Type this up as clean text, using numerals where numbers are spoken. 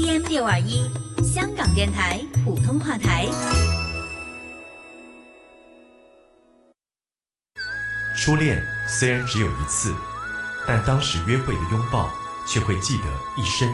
AM621，香港电台普通话台。 初恋虽然只有一次，但当时约会的拥抱却会记得一生